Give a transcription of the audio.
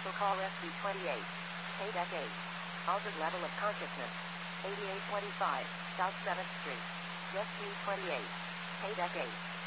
Special call SC28. KDEC 8. Altered level of consciousness. 8825 South 7th Street. SC28. KDEC 8.